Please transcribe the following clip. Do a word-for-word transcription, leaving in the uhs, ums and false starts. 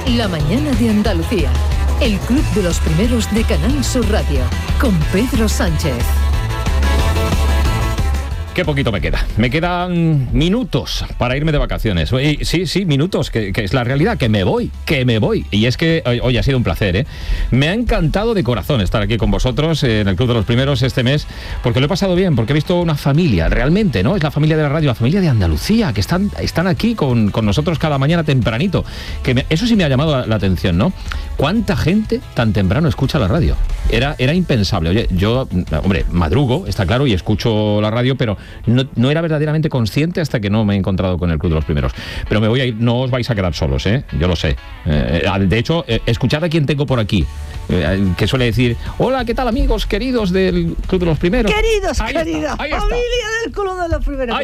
La mañana de Andalucía. El Club de los Primeros de Canal Sur Radio. Con Pedro Sánchez. Qué poquito me queda. Me quedan minutos para irme de vacaciones. Y sí, sí, minutos, que, que es la realidad, que me voy, que me voy. Y es que hoy, hoy ha sido un placer, ¿eh? Me ha encantado de corazón estar aquí con vosotros en el Club de los Primeros este mes, porque lo he pasado bien, porque he visto una familia, realmente, ¿no? Es la familia de la radio, la familia de Andalucía, que están, están aquí con, con nosotros cada mañana tempranito. Que me, eso sí me ha llamado la, la atención, ¿no? ¿Cuánta gente tan temprano escucha la radio? Era, era impensable. Oye, yo, hombre, madrugo, está claro, y escucho la radio, pero No, no era verdaderamente consciente hasta que no me he encontrado con el Club de los Primeros. Pero me voy a ir, no os vais a quedar solos, ¿eh? Yo lo sé. Eh, de hecho, eh, escuchad a quien tengo por aquí, eh, que suele decir: hola, ¿qué tal, amigos queridos del Club de los Primeros? Queridos, ahí queridos, está, familia del Club de los Primeros. Ahí